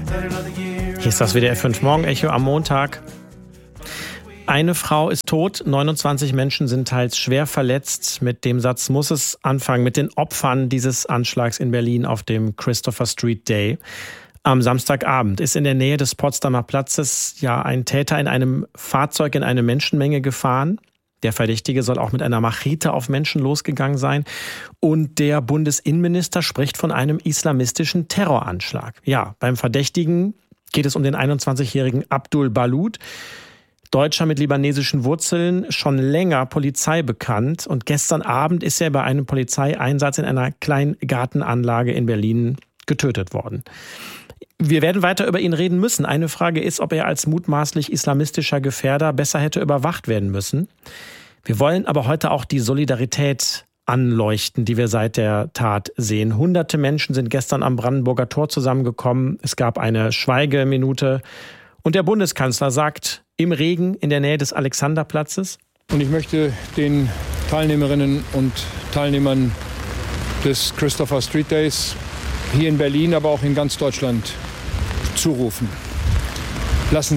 Hier ist das WDR 5 Morgenecho am Montag. Eine Frau ist tot, 29 Menschen sind teils schwer verletzt. Mit dem Satz muss es anfangen, mit den Opfern dieses Anschlags in Berlin auf dem Christopher Street Day. Am Samstagabend ist in der Nähe des Potsdamer Platzes ein Täter in einem Fahrzeug in eine Menschenmenge gefahren. Der Verdächtige soll auch mit einer Machete auf Menschen losgegangen sein. Und der Bundesinnenminister spricht von einem islamistischen Terroranschlag. Ja, beim Verdächtigen geht es um den 21-jährigen Abdul Balut, Deutscher mit libanesischen Wurzeln, schon länger Polizei bekannt. Und gestern Abend ist er bei einem Polizeieinsatz in einer kleinen Gartenanlage in Berlin getötet worden. Wir werden weiter über ihn reden müssen. Eine Frage ist, ob er als mutmaßlich islamistischer Gefährder besser hätte überwacht werden müssen. Wir wollen aber heute auch die Solidarität anleuchten, die wir seit der Tat sehen. Hunderte Menschen sind gestern am Brandenburger Tor zusammengekommen. Es gab eine Schweigeminute. Und der Bundeskanzler sagt im Regen in der Nähe des Alexanderplatzes: Und ich möchte den Teilnehmerinnen und Teilnehmern des Christopher Street Days hier in Berlin, aber auch in ganz Deutschland zurufen. Lassen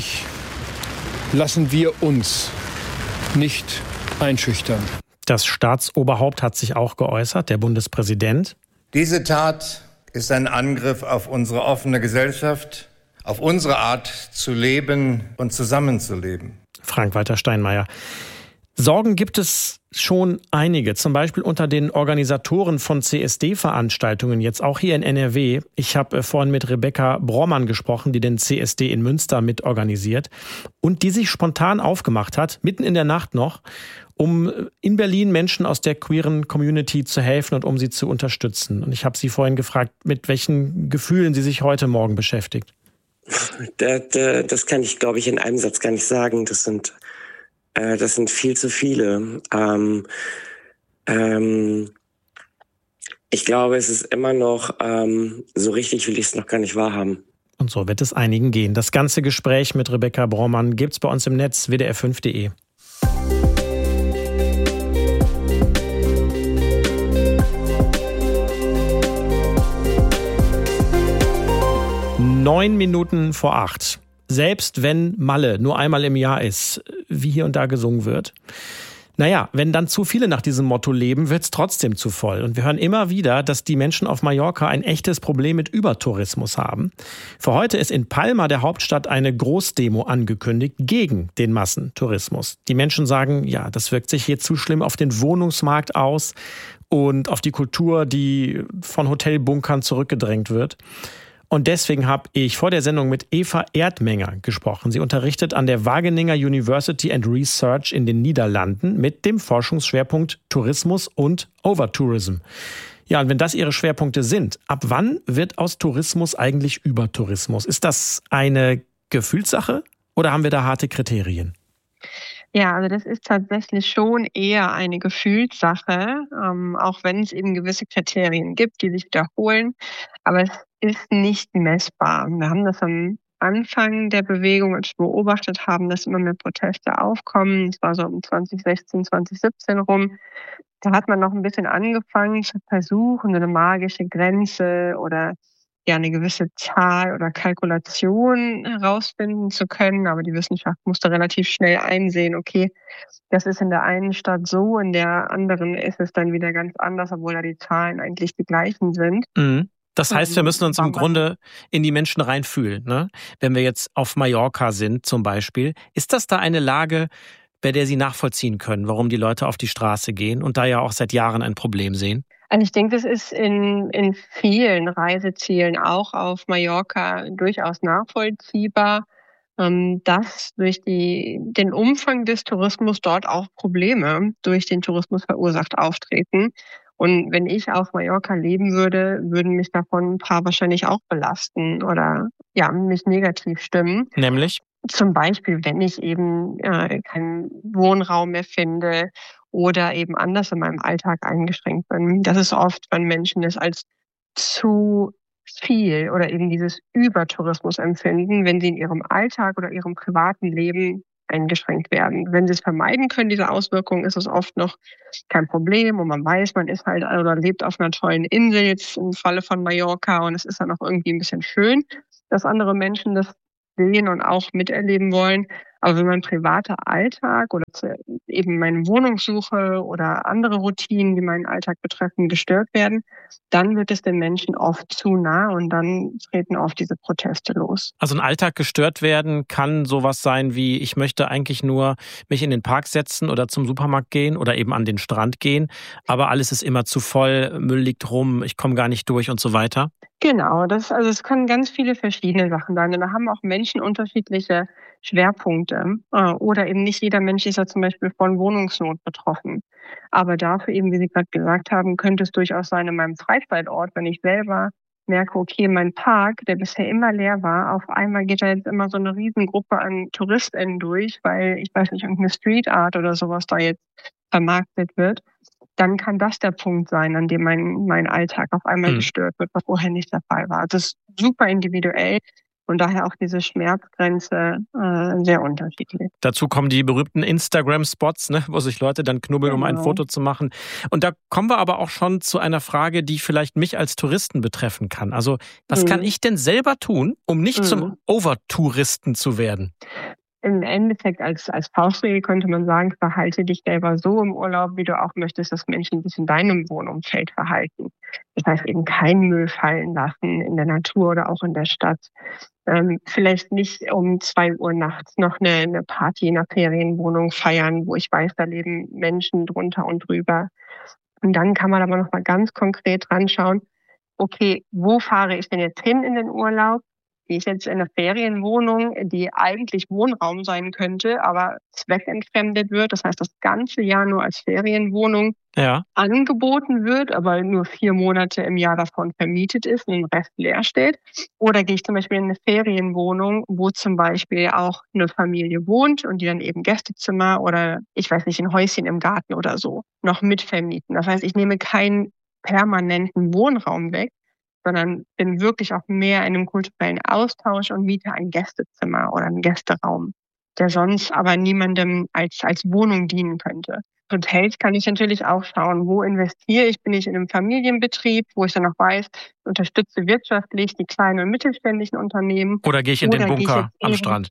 wir uns nicht einschüchtern. Das Staatsoberhaupt hat sich auch geäußert, der Bundespräsident. Diese Tat ist ein Angriff auf unsere offene Gesellschaft, auf unsere Art zu leben und zusammenzuleben. Frank-Walter Steinmeier. Sorgen gibt es schon einige, zum Beispiel unter den Organisatoren von CSD-Veranstaltungen, jetzt auch hier in NRW. Ich habe vorhin mit Rebecca Brommann gesprochen, die den CSD in Münster mitorganisiert und die sich spontan aufgemacht hat, mitten in der Nacht noch, um in Berlin Menschen aus der queeren Community zu helfen und um sie zu unterstützen. Und ich habe sie vorhin gefragt, mit welchen Gefühlen sie sich heute Morgen beschäftigt. Das kann ich, glaube ich, in einem Satz gar nicht sagen. Das sind viel zu viele. Ich glaube, es ist immer noch, so richtig will ich es noch gar nicht wahrhaben. Und so wird es einigen gehen. Das ganze Gespräch mit Rebecca Brommann gibt's bei uns im Netz, wdr5.de. Neun Minuten vor 8. Selbst wenn Malle nur einmal im Jahr ist, wie hier und da gesungen wird. Naja, wenn dann zu viele nach diesem Motto leben, wird's trotzdem zu voll. Und wir hören immer wieder, dass die Menschen auf Mallorca ein echtes Problem mit Übertourismus haben. Für heute ist in Palma, der Hauptstadt, eine Großdemo angekündigt gegen den Massentourismus. Die Menschen sagen, ja, das wirkt sich hier zu schlimm auf den Wohnungsmarkt aus und auf die Kultur, die von Hotelbunkern zurückgedrängt wird. Und deswegen habe ich vor der Sendung mit Eva Erdmenger gesprochen. Sie unterrichtet an der Wageningen University and Research in den Niederlanden mit dem Forschungsschwerpunkt Tourismus und Overtourism. Ja, und wenn das Ihre Schwerpunkte sind, ab wann wird aus Tourismus eigentlich Übertourismus? Ist das eine Gefühlssache oder haben wir da harte Kriterien? Ja, also das ist tatsächlich schon eher eine Gefühlssache, auch wenn es eben gewisse Kriterien gibt, die sich wiederholen. Aber es ist nicht messbar. Wir haben das am Anfang der Bewegung, als wir beobachtet haben, dass immer mehr Proteste aufkommen. Das war so um 2016, 2017 rum. Da hat man noch ein bisschen angefangen zu versuchen, so eine magische Grenze oder eine gewisse Zahl oder Kalkulation herausfinden zu können. Aber die Wissenschaft musste relativ schnell einsehen, okay, das ist in der einen Stadt so, in der anderen ist es dann wieder ganz anders, obwohl da die Zahlen eigentlich die gleichen sind. Mhm. Das heißt, wir müssen uns im Grunde in die Menschen reinfühlen, ne? Wenn wir jetzt auf Mallorca sind zum Beispiel, ist das da eine Lage, bei der Sie nachvollziehen können, warum die Leute auf die Straße gehen und da ja auch seit Jahren ein Problem sehen? Also ich denke, das ist in vielen Reisezielen auch auf Mallorca durchaus nachvollziehbar, dass durch den Umfang des Tourismus dort auch Probleme durch den Tourismus verursacht auftreten. Und wenn ich auf Mallorca leben würde, würden mich davon ein paar wahrscheinlich auch belasten oder mich negativ stimmen. Nämlich? Zum Beispiel, wenn ich eben keinen Wohnraum mehr finde oder eben anders in meinem Alltag eingeschränkt bin. Das ist oft, wenn Menschen es als zu viel oder eben dieses Übertourismus empfinden, wenn sie in ihrem Alltag oder ihrem privaten Leben eingeschränkt werden. Wenn sie es vermeiden können, diese Auswirkungen, ist es oft noch kein Problem und man weiß, man ist halt oder lebt auf einer tollen Insel, jetzt im Falle von Mallorca, und es ist dann auch irgendwie ein bisschen schön. dass andere Menschen das sehen und auch miterleben wollen. Aber wenn mein privater Alltag oder eben meine Wohnungssuche oder andere Routinen, die meinen Alltag betreffen, gestört werden, dann wird es den Menschen oft zu nah und dann treten oft diese Proteste los. Also ein Alltag gestört werden kann sowas sein wie, ich möchte eigentlich nur mich in den Park setzen oder zum Supermarkt gehen oder eben an den Strand gehen, aber alles ist immer zu voll, Müll liegt rum, ich komme gar nicht durch und so weiter. Genau, es können ganz viele verschiedene Sachen sein. Und da haben auch Menschen unterschiedliche Schwerpunkte. Oder eben nicht jeder Mensch ist ja zum Beispiel von Wohnungsnot betroffen. Aber dafür eben, wie Sie gerade gesagt haben, könnte es durchaus sein in meinem Freizeitort, wenn ich selber merke, okay, mein Park, der bisher immer leer war, auf einmal geht da jetzt immer so eine Riesengruppe an TouristInnen durch, weil, ich weiß nicht, irgendeine Street Art oder sowas da jetzt vermarktet wird. Dann kann das der Punkt sein, an dem mein Alltag auf einmal gestört wird, was vorher nicht der Fall war. Das ist super individuell und daher auch diese Schmerzgrenze sehr unterschiedlich. Dazu kommen die berühmten Instagram-Spots, ne, wo sich Leute dann knubbeln, um ein Foto zu machen. Und da kommen wir aber auch schon zu einer Frage, die vielleicht mich als Touristen betreffen kann. Also was kann ich denn selber tun, um nicht zum Overtouristen zu werden? Im Endeffekt als Faustregel könnte man sagen, verhalte dich selber so im Urlaub, wie du auch möchtest, dass Menschen sich in deinem Wohnumfeld verhalten. Das heißt eben kein Müll fallen lassen in der Natur oder auch in der Stadt. Vielleicht nicht um 2 Uhr nachts noch eine Party in einer Ferienwohnung feiern, wo ich weiß, da leben Menschen drunter und drüber. Und dann kann man aber noch mal ganz konkret dranschauen, okay, wo fahre ich denn jetzt hin in den Urlaub? Gehe ich jetzt in eine Ferienwohnung, die eigentlich Wohnraum sein könnte, aber zweckentfremdet wird. Das heißt, das ganze Jahr nur als Ferienwohnung angeboten wird, aber nur 4 Monate im Jahr davon vermietet ist und den Rest leer steht. Oder gehe ich zum Beispiel in eine Ferienwohnung, wo zum Beispiel auch eine Familie wohnt und die dann eben Gästezimmer oder, ich weiß nicht, ein Häuschen im Garten oder so noch mitvermieten. Das heißt, ich nehme keinen permanenten Wohnraum weg, sondern bin wirklich auch mehr in einem kulturellen Austausch und miete ein Gästezimmer oder einen Gästeraum, der sonst aber niemandem als Wohnung dienen könnte. Hotels kann ich natürlich auch schauen, wo investiere ich? Bin ich in einem Familienbetrieb, wo ich dann auch weiß, ich unterstütze wirtschaftlich die kleinen und mittelständischen Unternehmen. Oder gehe ich in den Bunker am Strand?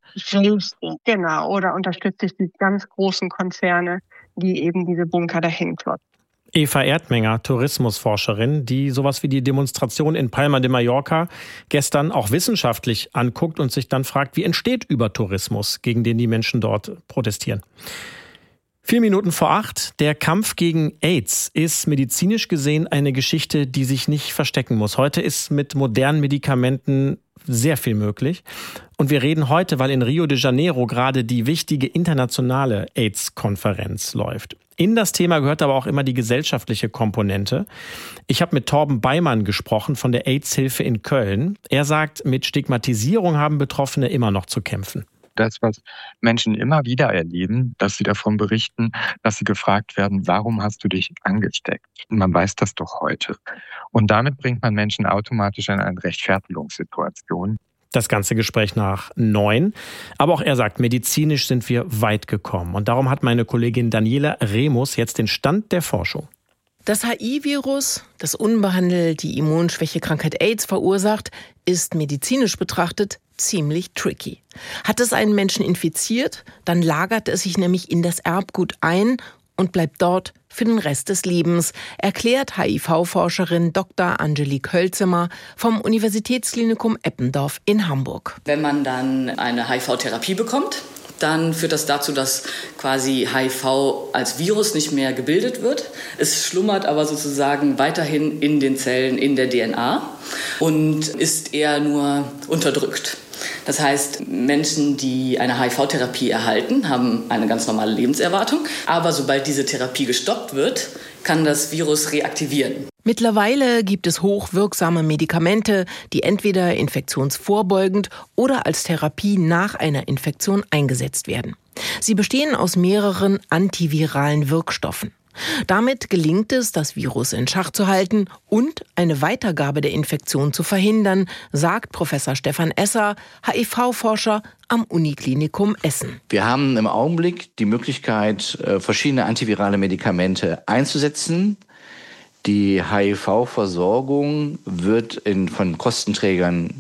Genau, oder unterstütze ich die ganz großen Konzerne, die eben diese Bunker dahin kloppen. Eva Erdmenger, Tourismusforscherin, die sowas wie die Demonstration in Palma de Mallorca gestern auch wissenschaftlich anguckt und sich dann fragt, wie entsteht Übertourismus, gegen den die Menschen dort protestieren. 4 Minuten vor 8. Der Kampf gegen AIDS ist medizinisch gesehen eine Geschichte, die sich nicht verstecken muss. Heute ist mit modernen Medikamenten sehr viel möglich. Und wir reden heute, weil in Rio de Janeiro gerade die wichtige internationale AIDS-Konferenz läuft. In das Thema gehört aber auch immer die gesellschaftliche Komponente. Ich habe mit Torben Beimann gesprochen von der AIDS-Hilfe in Köln. Er sagt, mit Stigmatisierung haben Betroffene immer noch zu kämpfen. Das, was Menschen immer wieder erleben, dass sie davon berichten, dass sie gefragt werden, warum hast du dich angesteckt? Und man weiß das doch heute. Und damit bringt man Menschen automatisch in eine Rechtfertigungssituation. Das ganze Gespräch nach 9. Aber auch er sagt, medizinisch sind wir weit gekommen. Und darum hat meine Kollegin Daniela Remus jetzt den Stand der Forschung. Das HIV-Virus, das unbehandelt die Immunschwächekrankheit AIDS verursacht, ist medizinisch betrachtet ziemlich tricky. Hat es einen Menschen infiziert, dann lagert es sich nämlich in das Erbgut ein und bleibt dort für den Rest des Lebens, erklärt HIV-Forscherin Dr. Angelique Hölzemer vom Universitätsklinikum Eppendorf in Hamburg. Wenn man dann eine HIV-Therapie bekommt, dann führt das dazu, dass quasi HIV als Virus nicht mehr gebildet wird. Es schlummert aber sozusagen weiterhin in den Zellen, in der DNA und ist eher nur unterdrückt. Das heißt, Menschen, die eine HIV-Therapie erhalten, haben eine ganz normale Lebenserwartung. Aber sobald diese Therapie gestoppt wird, kann das Virus reaktivieren. Mittlerweile gibt es hochwirksame Medikamente, die entweder infektionsvorbeugend oder als Therapie nach einer Infektion eingesetzt werden. Sie bestehen aus mehreren antiviralen Wirkstoffen. Damit gelingt es, das Virus in Schach zu halten und eine Weitergabe der Infektion zu verhindern, sagt Professor Stefan Esser, HIV-Forscher am Uniklinikum Essen. Wir haben im Augenblick die Möglichkeit, verschiedene antivirale Medikamente einzusetzen. Die HIV-Versorgung wird von Kostenträgern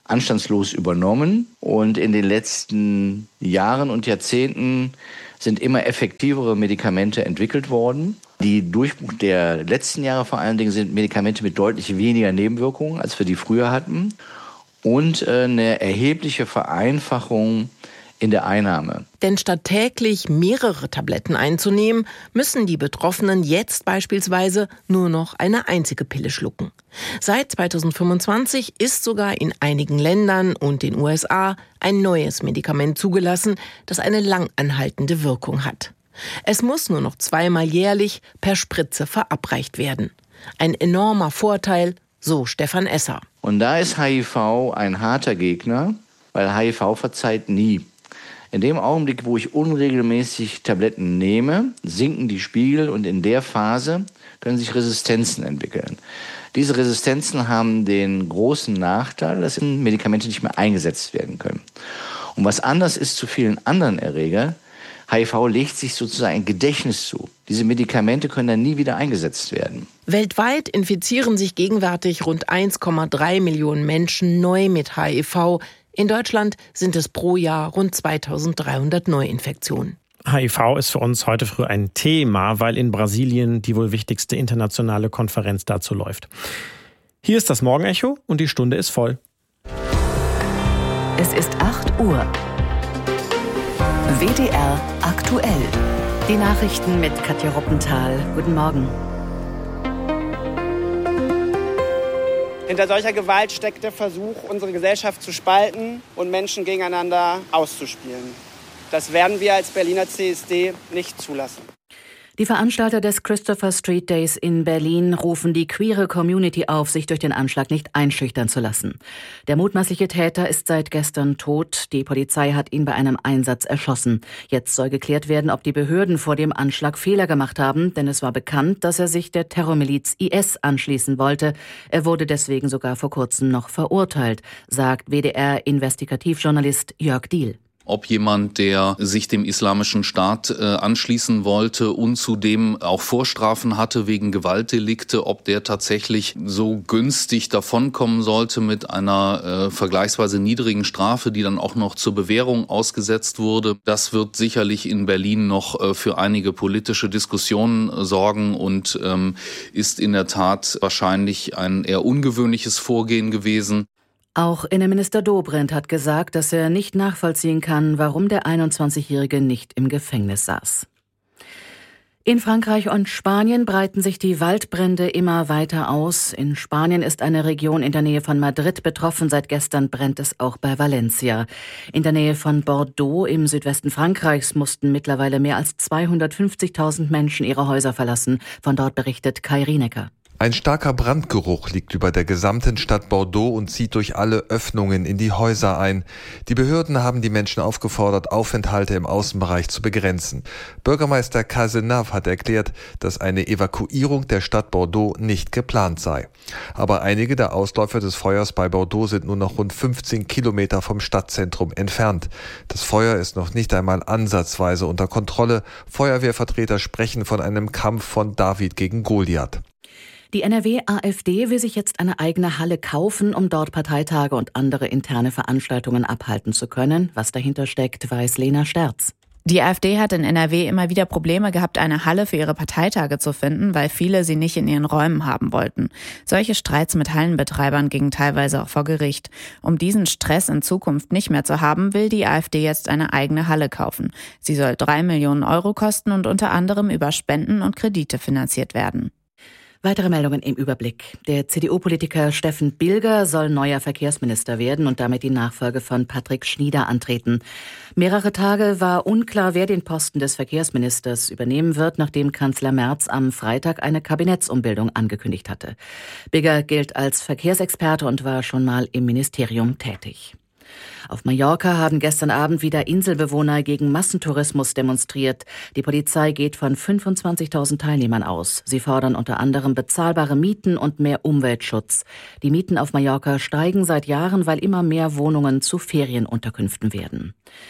anstandslos übernommen. Und in den letzten Jahren und Jahrzehnten sind immer effektivere Medikamente entwickelt worden. Die Durchbruch der letzten Jahre vor allen Dingen sind Medikamente mit deutlich weniger Nebenwirkungen, als wir die früher hatten. Und eine erhebliche Vereinfachung in der Einnahme. Denn statt täglich mehrere Tabletten einzunehmen, müssen die Betroffenen jetzt beispielsweise nur noch eine einzige Pille schlucken. Seit 2025 ist sogar in einigen Ländern und den USA ein neues Medikament zugelassen, das eine langanhaltende Wirkung hat. Es muss nur noch 2-mal jährlich per Spritze verabreicht werden. Ein enormer Vorteil, so Stefan Esser. Und da ist HIV ein harter Gegner, weil HIV verzeiht nie. In dem Augenblick, wo ich unregelmäßig Tabletten nehme, sinken die Spiegel und in der Phase können sich Resistenzen entwickeln. Diese Resistenzen haben den großen Nachteil, dass Medikamente nicht mehr eingesetzt werden können. Und was anders ist zu vielen anderen Erregern, HIV legt sich sozusagen ein Gedächtnis zu. Diese Medikamente können dann nie wieder eingesetzt werden. Weltweit infizieren sich gegenwärtig rund 1,3 Millionen Menschen neu mit HIV. In Deutschland sind es pro Jahr rund 2300 Neuinfektionen. HIV ist für uns heute früh ein Thema, weil in Brasilien die wohl wichtigste internationale Konferenz dazu läuft. Hier ist das Morgenecho und die Stunde ist voll. Es ist 8 Uhr. WDR aktuell. Die Nachrichten mit Katja Ruppenthal. Guten Morgen. Hinter solcher Gewalt steckt der Versuch, unsere Gesellschaft zu spalten und Menschen gegeneinander auszuspielen. Das werden wir als Berliner CSD nicht zulassen. Die Veranstalter des Christopher Street Days in Berlin rufen die queere Community auf, sich durch den Anschlag nicht einschüchtern zu lassen. Der mutmaßliche Täter ist seit gestern tot. Die Polizei hat ihn bei einem Einsatz erschossen. Jetzt soll geklärt werden, ob die Behörden vor dem Anschlag Fehler gemacht haben, denn es war bekannt, dass er sich der Terrormiliz IS anschließen wollte. Er wurde deswegen sogar vor kurzem noch verurteilt, sagt WDR-Investigativjournalist Jörg Diehl. Ob jemand, der sich dem Islamischen Staat anschließen wollte und zudem auch Vorstrafen hatte wegen Gewaltdelikte, ob der tatsächlich so günstig davonkommen sollte mit einer vergleichsweise niedrigen Strafe, die dann auch noch zur Bewährung ausgesetzt wurde. Das wird sicherlich in Berlin noch für einige politische Diskussionen sorgen und ist in der Tat wahrscheinlich ein eher ungewöhnliches Vorgehen gewesen. Auch Innenminister Dobrindt hat gesagt, dass er nicht nachvollziehen kann, warum der 21-Jährige nicht im Gefängnis saß. In Frankreich und Spanien breiten sich die Waldbrände immer weiter aus. In Spanien ist eine Region in der Nähe von Madrid betroffen. Seit gestern brennt es auch bei Valencia. In der Nähe von Bordeaux im Südwesten Frankreichs mussten mittlerweile mehr als 250.000 Menschen ihre Häuser verlassen. Von dort berichtet Kai Rienecker. Ein starker Brandgeruch liegt über der gesamten Stadt Bordeaux und zieht durch alle Öffnungen in die Häuser ein. Die Behörden haben die Menschen aufgefordert, Aufenthalte im Außenbereich zu begrenzen. Bürgermeister Cazenave hat erklärt, dass eine Evakuierung der Stadt Bordeaux nicht geplant sei. Aber einige der Ausläufer des Feuers bei Bordeaux sind nur noch rund 15 Kilometer vom Stadtzentrum entfernt. Das Feuer ist noch nicht einmal ansatzweise unter Kontrolle. Feuerwehrvertreter sprechen von einem Kampf von David gegen Goliath. Die NRW-AfD will sich jetzt eine eigene Halle kaufen, um dort Parteitage und andere interne Veranstaltungen abhalten zu können. Was dahinter steckt, weiß Lena Sterz. Die AfD hat in NRW immer wieder Probleme gehabt, eine Halle für ihre Parteitage zu finden, weil viele sie nicht in ihren Räumen haben wollten. Solche Streits mit Hallenbetreibern gingen teilweise auch vor Gericht. Um diesen Stress in Zukunft nicht mehr zu haben, will die AfD jetzt eine eigene Halle kaufen. Sie soll 3 Millionen Euro kosten und unter anderem über Spenden und Kredite finanziert werden. Weitere Meldungen im Überblick. Der CDU-Politiker Steffen Bilger soll neuer Verkehrsminister werden und damit die Nachfolge von Patrick Schnieder antreten. Mehrere Tage war unklar, wer den Posten des Verkehrsministers übernehmen wird, nachdem Kanzler Merz am Freitag eine Kabinettsumbildung angekündigt hatte. Bilger gilt als Verkehrsexperte und war schon mal im Ministerium tätig. Auf Mallorca haben gestern Abend wieder Inselbewohner gegen Massentourismus demonstriert. Die Polizei geht von 25.000 Teilnehmern aus. Sie fordern unter anderem bezahlbare Mieten und mehr Umweltschutz. Die Mieten auf Mallorca steigen seit Jahren, weil immer mehr Wohnungen zu Ferienunterkünften werden.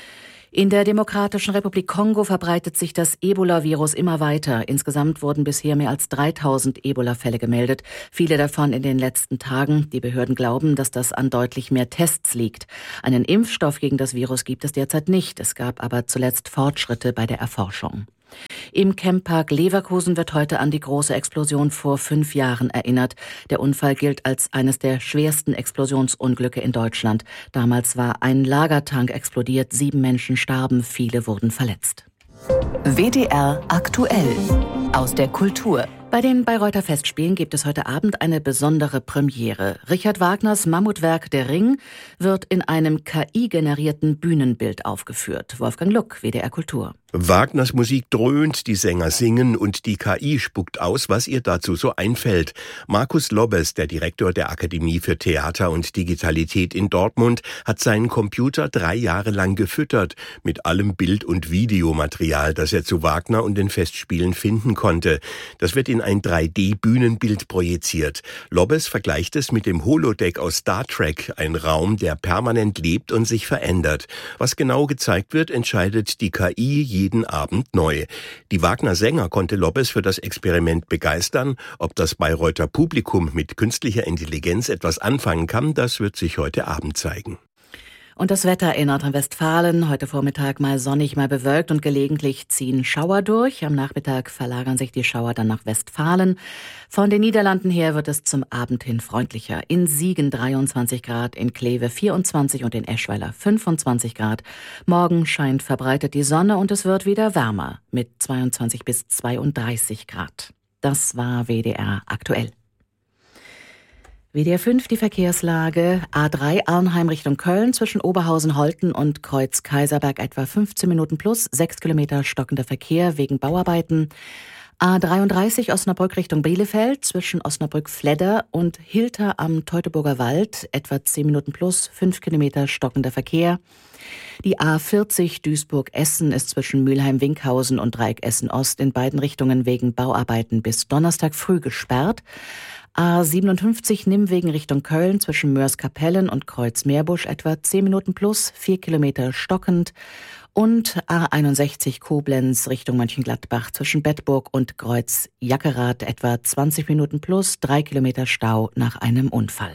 In der Demokratischen Republik Kongo verbreitet sich das Ebola-Virus immer weiter. Insgesamt wurden bisher mehr als 3000 Ebola-Fälle gemeldet, viele davon in den letzten Tagen. Die Behörden glauben, dass das an deutlich mehr Tests liegt. Einen Impfstoff gegen das Virus gibt es derzeit nicht. Es gab aber zuletzt Fortschritte bei der Erforschung. Im Camppark Leverkusen wird heute an die große Explosion vor 5 Jahren erinnert. Der Unfall gilt als eines der schwersten Explosionsunglücke in Deutschland. Damals war ein Lagertank explodiert, 7 Menschen starben, viele wurden verletzt. WDR aktuell aus der Kultur. Bei den Bayreuther Festspielen gibt es heute Abend eine besondere Premiere. Richard Wagners Mammutwerk Der Ring wird in einem KI-generierten Bühnenbild aufgeführt. Wolfgang Luck, WDR Kultur. Wagners Musik dröhnt, die Sänger singen und die KI spuckt aus, was ihr dazu so einfällt. Markus Lobbes, der Direktor der Akademie für Theater und Digitalität in Dortmund, hat seinen Computer 3 Jahre lang gefüttert mit allem Bild- und Videomaterial, das er zu Wagner und den Festspielen finden konnte. Das wird in ein 3D-Bühnenbild projiziert. Lobbes vergleicht es mit dem Holodeck aus Star Trek, ein Raum, der permanent lebt und sich verändert. Was genau gezeigt wird, entscheidet die KI jeden Abend neu. Die Wagner-Sänger konnte Lobbes für das Experiment begeistern. Ob das Bayreuther Publikum mit künstlicher Intelligenz etwas anfangen kann, das wird sich heute Abend zeigen. Und das Wetter in Nordrhein-Westfalen, heute Vormittag mal sonnig, mal bewölkt und gelegentlich ziehen Schauer durch. Am Nachmittag verlagern sich die Schauer dann nach Westfalen. Von den Niederlanden her wird es zum Abend hin freundlicher. In Siegen 23 Grad, in Kleve 24 und in Eschweiler 25 Grad. Morgen scheint verbreitet die Sonne und es wird wieder wärmer mit 22 bis 32 Grad. Das war WDR aktuell. WDR 5, die Verkehrslage. A3 Arnheim Richtung Köln zwischen Oberhausen-Holten und Kreuz Kaiserberg etwa 15 Minuten plus, 6 Kilometer stockender Verkehr wegen Bauarbeiten. A33 Osnabrück Richtung Bielefeld zwischen Osnabrück-Fledder und Hilter am Teutoburger Wald etwa 10 Minuten plus, 5 Kilometer stockender Verkehr. Die A40 Duisburg-Essen ist zwischen Mülheim-Winkhausen und Dreieck Essen-Ost in beiden Richtungen wegen Bauarbeiten bis Donnerstag früh gesperrt. A57 Nimwegen Richtung Köln zwischen Mörs-Kapellen und Kreuz-Meerbusch etwa 10 Minuten plus, 4 Kilometer stockend. Und A61 Koblenz Richtung Mönchengladbach zwischen Bedburg und Kreuz-Jackerath etwa 20 Minuten plus, 3 Kilometer Stau nach einem Unfall.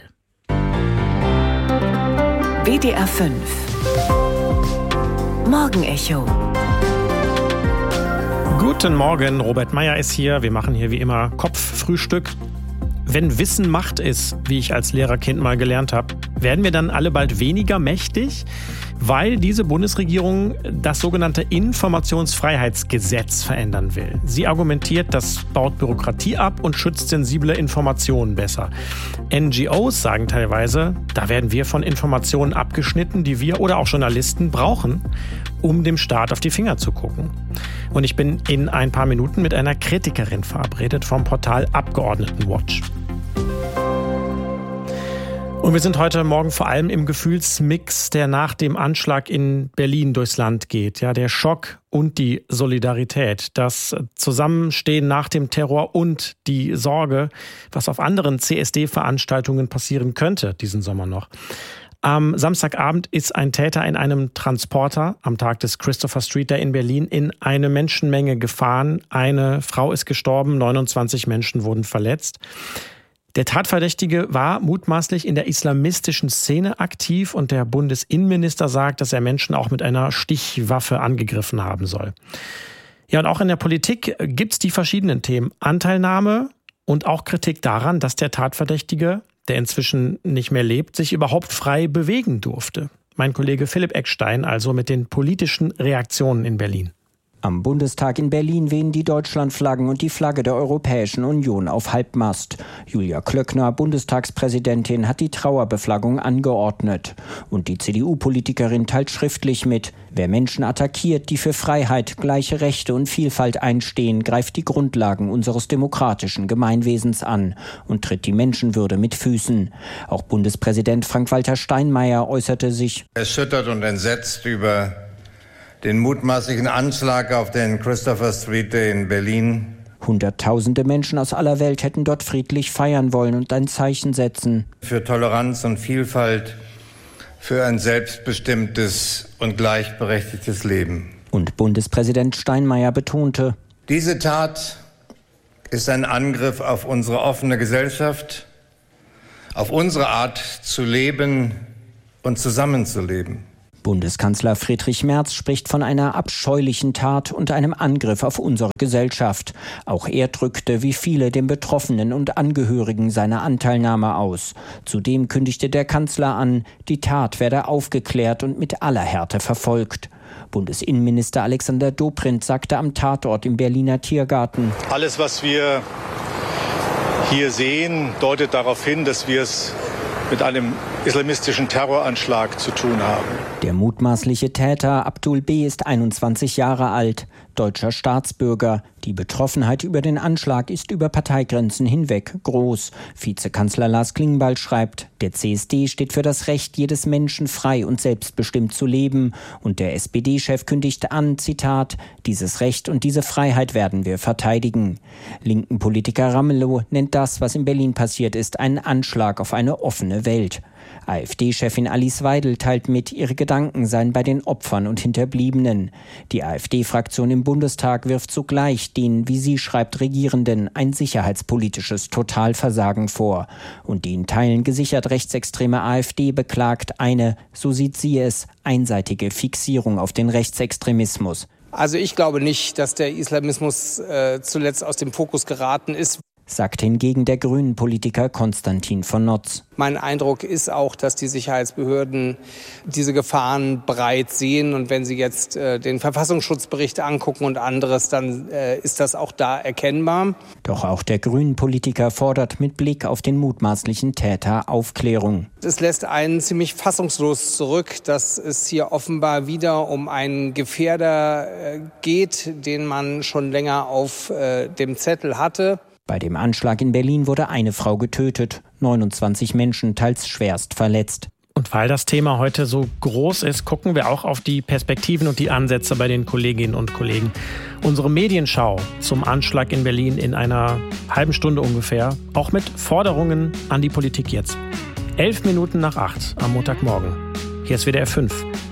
WDR 5 Morgenecho. Guten Morgen, Robert Meyer ist hier. Wir machen hier wie immer Kopffrühstück. Wenn Wissen Macht ist, wie ich als Lehrerkind mal gelernt habe, werden wir dann alle bald weniger mächtig, weil diese Bundesregierung das sogenannte Informationsfreiheitsgesetz verändern will. Sie argumentiert, das baut Bürokratie ab und schützt sensible Informationen besser. NGOs sagen teilweise, da werden wir von Informationen abgeschnitten, die wir oder auch Journalisten brauchen, um dem Staat auf die Finger zu gucken. Und ich bin in ein paar Minuten mit einer Kritikerin verabredet vom Portal Abgeordnetenwatch. Und wir sind heute Morgen vor allem im Gefühlsmix, der nach dem Anschlag in Berlin durchs Land geht. Ja, der Schock und die Solidarität, das Zusammenstehen nach dem Terror und die Sorge, was auf anderen CSD-Veranstaltungen passieren könnte diesen Sommer noch. Am Samstagabend ist ein Täter in einem Transporter am Tag des Christopher Street Day in Berlin in eine Menschenmenge gefahren. Eine Frau ist gestorben, 29 Menschen wurden verletzt. Der Tatverdächtige war mutmaßlich in der islamistischen Szene aktiv und der Bundesinnenminister sagt, dass er Menschen auch mit einer Stichwaffe angegriffen haben soll. Ja, und auch in der Politik gibt's die verschiedenen Themen. Anteilnahme und auch Kritik daran, dass der Tatverdächtige, der inzwischen nicht mehr lebt, sich überhaupt frei bewegen durfte. Mein Kollege Philipp Eckstein also mit den politischen Reaktionen in Berlin. Am Bundestag in Berlin wehen die Deutschlandflaggen und die Flagge der Europäischen Union auf Halbmast. Julia Klöckner, Bundestagspräsidentin, hat die Trauerbeflaggung angeordnet. Und die CDU-Politikerin teilt schriftlich mit: Wer Menschen attackiert, die für Freiheit, gleiche Rechte und Vielfalt einstehen, greift die Grundlagen unseres demokratischen Gemeinwesens an und tritt die Menschenwürde mit Füßen. Auch Bundespräsident Frank-Walter Steinmeier äußerte sich erschüttert und entsetzt über den mutmaßlichen Anschlag auf den Christopher Street Day in Berlin. Hunderttausende Menschen aus aller Welt hätten dort friedlich feiern wollen und ein Zeichen setzen. Für Toleranz und Vielfalt, für ein selbstbestimmtes und gleichberechtigtes Leben. Und Bundespräsident Steinmeier betonte: Diese Tat ist ein Angriff auf unsere offene Gesellschaft, auf unsere Art zu leben und zusammenzuleben. Bundeskanzler Friedrich Merz spricht von einer abscheulichen Tat und einem Angriff auf unsere Gesellschaft. Auch er drückte, wie viele, dem Betroffenen und Angehörigen seine Anteilnahme aus. Zudem kündigte der Kanzler an, die Tat werde aufgeklärt und mit aller Härte verfolgt. Bundesinnenminister Alexander Dobrindt sagte am Tatort im Berliner Tiergarten: Alles, was wir hier sehen, deutet darauf hin, dass wir es mit einem islamistischen Terroranschlag zu tun haben. Der mutmaßliche Täter Abdul B. ist 21 Jahre alt, deutscher Staatsbürger. Die Betroffenheit über den Anschlag ist über Parteigrenzen hinweg groß. Vizekanzler Lars Klingbeil schreibt: Der CSD steht für das Recht jedes Menschen, frei und selbstbestimmt zu leben. Und der SPD-Chef kündigt an, Zitat: Dieses Recht und diese Freiheit werden wir verteidigen. Linken Politiker Ramelow nennt das, was in Berlin passiert ist, einen Anschlag auf eine offene Welt. AfD-Chefin Alice Weidel teilt mit, ihre Gedanken seien bei den Opfern und Hinterbliebenen. Die AfD-Fraktion im Bundestag wirft zugleich den, wie sie schreibt, Regierenden ein sicherheitspolitisches Totalversagen vor. Und die in Teilen gesichert rechtsextreme AfD beklagt eine, so sieht sie es, einseitige Fixierung auf den Rechtsextremismus. Also ich glaube nicht, dass der Islamismus zuletzt aus dem Fokus geraten ist, sagt hingegen der Grünen-Politiker Konstantin von Notz. Mein Eindruck ist auch, dass die Sicherheitsbehörden diese Gefahren breit sehen. Und wenn sie jetzt den Verfassungsschutzbericht angucken und anderes, dann ist das auch da erkennbar. Doch auch der Grünen-Politiker fordert mit Blick auf den mutmaßlichen Täter Aufklärung. Es lässt einen ziemlich fassungslos zurück, dass es hier offenbar wieder um einen Gefährder geht, den man schon länger auf dem Zettel hatte. Bei dem Anschlag in Berlin wurde eine Frau getötet, 29 Menschen teils schwerst verletzt. Und weil das Thema heute so groß ist, gucken wir auch auf die Perspektiven und die Ansätze bei den Kolleginnen und Kollegen. Unsere Medienschau zum Anschlag in Berlin in einer halben Stunde ungefähr, auch mit Forderungen an die Politik jetzt. 11 Minuten nach 8 am Montagmorgen. Hier ist WDR 5.